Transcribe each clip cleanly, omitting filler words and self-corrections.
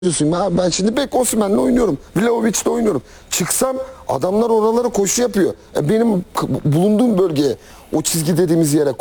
diyorsun. Ben şimdi bek Osimhen'le oynuyorum. Vlahovic'le oynuyorum. Çıksam adamlar oralara koşu yapıyor. Benim bulunduğum bölgeye, o çizgi dediğimiz yere,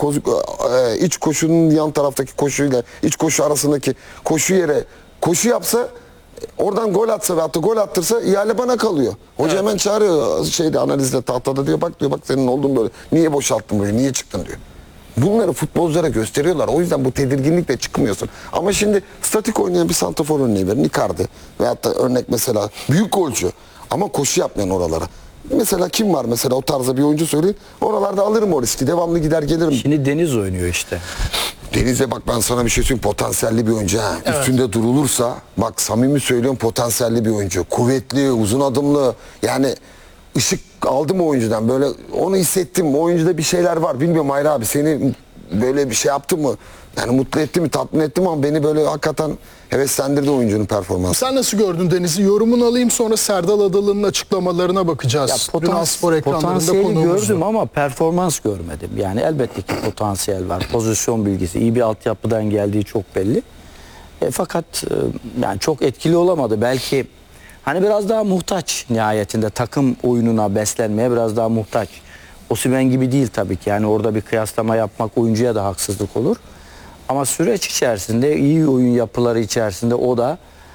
iç koşunun yan taraftaki koşuyla iç koşu arasındaki koşu yere koşu yapsa, oradan gol atsa ve hatta gol attırsa ihale bana kalıyor. Hoca hemen çağırıyor analizde, tahtada diyor, bak senin olduğun böyle. Niye boşalttın böyle? Niye çıktın diyor. Bunları futbolculara gösteriyorlar. O yüzden bu tedirginlikle çıkmıyorsun. Ama şimdi statik oynayan bir santrafor örneği verin. Icardi. Veyahut da örnek mesela büyük golcü. Ama koşu yapmayan oralara. Mesela kim var mesela o tarzda bir oyuncu söyleyin. Oralarda alırım o riski. Devamlı gider gelirim. Şimdi Deniz oynuyor işte. Deniz'e bak, ben sana bir şey söyleyeyim. Potansiyelli bir oyuncu. Ha. Evet. Üstünde durulursa, bak samimi söylüyorum, potansiyelli bir oyuncu. Kuvvetli, uzun adımlı. Yani ışık aldım o oyuncudan. Böyle onu hissettim. O oyuncuda bir şeyler var. Bilmiyorum Hayri abi, seni böyle bir şey yaptı mı? Yani mutlu etti mi, tatmin etti mi, ama beni böyle hakikaten heveslendirdi oyuncunun performansı. Sen nasıl gördün Deniz'i? Yorumunu alayım, sonra Serdal Adalı'nın açıklamalarına bakacağız. Dün Spor ekranlarında potansiyeli gördüm ama performans görmedim. Yani elbette ki potansiyel var. Pozisyon bilgisi, iyi bir altyapıdan geldiği çok belli. Fakat yani çok etkili olamadı. Belki hani biraz daha muhtaç, nihayetinde takım oyununa beslenmeye biraz daha muhtaç. Osimhen gibi değil tabii ki. Yani orada bir kıyaslama yapmak oyuncuya da haksızlık olur. Ama süreç içerisinde, iyi oyun yapıları içerisinde o da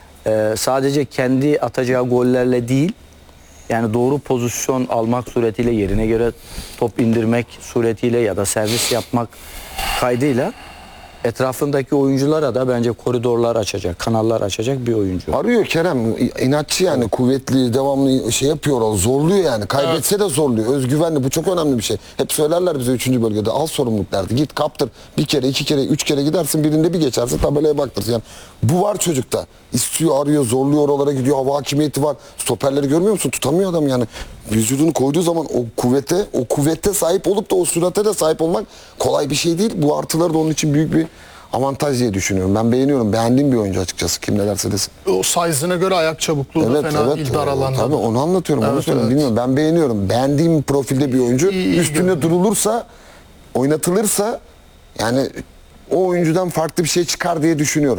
sadece kendi atacağı gollerle değil, yani doğru pozisyon almak suretiyle, yerine göre top indirmek suretiyle ya da servis yapmak kaydıyla etrafındaki oyunculara da bence koridorlar açacak, kanallar açacak bir oyuncu. Arıyor Kerem, inatçı yani, kuvvetli, devamlı şey yapıyor, zorluyor yani. Kaybetse de zorluyor, özgüvenli, bu çok önemli bir şey. Hep söylerler bize 3. bölgede, al sorumluluk derdi, git kaptır. Bir kere, 2 kere, 3 kere gidersin, birinde bir geçersin, tabelaya baktırsın. Yani bu var çocukta. İstiyor, arıyor, zorluyor, oralara gidiyor, hava hakimiyeti var. Stoperleri görmüyor musun? Tutamıyor adam yani. Vücudunu koyduğu zaman o kuvvete sahip olup da o sürate de sahip olmak kolay bir şey değil. Bu artıları da onun için büyük bir avantaj diye düşünüyorum. Ben beğeniyorum. Beğendiğim bir oyuncu açıkçası. Kim ne derse desin. O size'ına göre ayak çabukluğu da fena değil dar alanda. Tabii onu anlatıyorum. Onu söylüyorum. Bilmiyorum. Ben beğeniyorum. Beğendiğim profilde bir oyuncu. Üstünde durulursa, oynatılırsa yani o oyuncudan farklı bir şey çıkar diye düşünüyorum.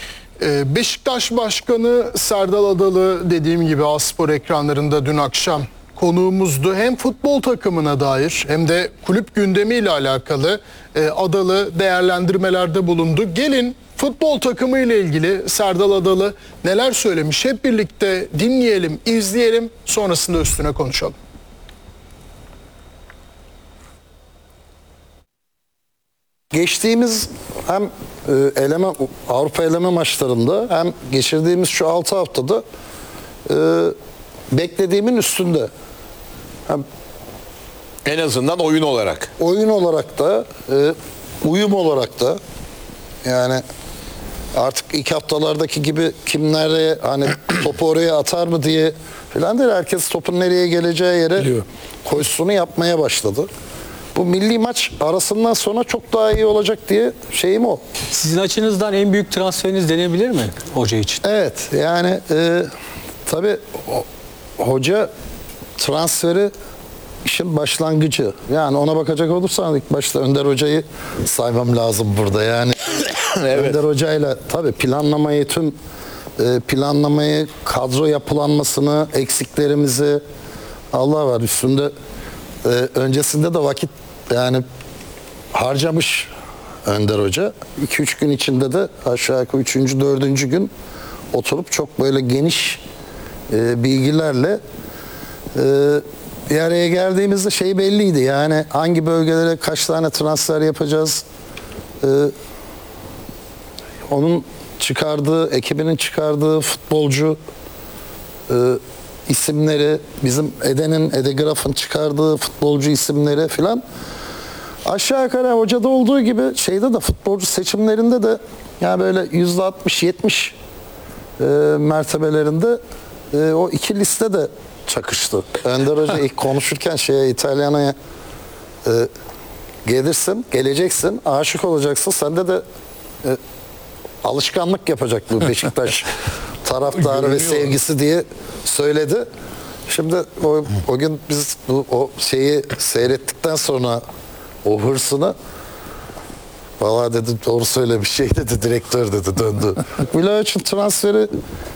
Beşiktaş Başkanı Serdal Adalı, dediğim gibi Spor ekranlarında dün akşam konuğumuzdu. Hem futbol takımına dair hem de kulüp gündemiyle alakalı Adalı değerlendirmelerde bulundu. Gelin futbol takımı ile ilgili Serdal Adalı neler söylemiş hep birlikte dinleyelim, izleyelim, sonrasında üstüne konuşalım. Geçtiğimiz hem Avrupa eleme maçlarında hem geçirdiğimiz şu 6 haftada beklediğimin üstünde. Hem en azından oyun olarak. Oyun olarak da uyum olarak da, yani artık ilk haftalardaki gibi kim nereye, hani topu oraya atar mı diye falan değil. Herkes topun nereye geleceği yere koşusunu yapmaya başladı. Bu milli maç arasından sonra çok daha iyi olacak diye şeyim o. Sizin açınızdan en büyük transferiniz denebilir mi hoca için? Evet, yani tabii hoca transferi işin başlangıcı. Yani ona bakacak olursan ilk başta Önder Hoca'yı saymam lazım burada. Yani evet. Önder Hoca'yla tabii planlamayı, kadro yapılanmasını, eksiklerimizi, Allah var üstünde, öncesinde de vakit yani harcamış Önder Hoca. 2-3 gün içinde de aşağı yukarı 3. 4. gün oturup çok böyle geniş bilgilerle bir araya geldiğimizde şey belliydi. Yani hangi bölgelere kaç tane transfer yapacağız, onun çıkardığı, ekibinin çıkardığı futbolcu isimleri, bizim Ede Graf'ın çıkardığı futbolcu isimleri filan, aşağı yukarı hocada olduğu gibi şeyde de, futbolcu seçimlerinde de yani böyle %60-70 mertebelerinde o iki liste de çakıştı. Önder Hoca ilk konuşurken İtalyana'ya geleceksin, aşık olacaksın, sende de alışkanlık yapacak bu Beşiktaş taraftarı ve sevgisi diye söyledi. Şimdi o gün biz o şeyi seyrettikten sonra o hırsını Valla dedi doğru söyle bir şey dedi direktör dedi döndü. Vlahovic'in transferi